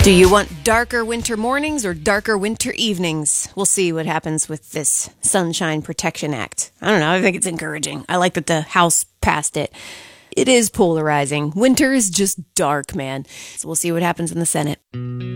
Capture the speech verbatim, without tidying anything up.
Do you want darker winter mornings or darker winter evenings? We'll see what happens with this Sunshine Protection Act. I don't know. I think it's encouraging. I like that the House passed it. It is polarizing. Winter is just dark, man. So we'll see what happens in the Senate.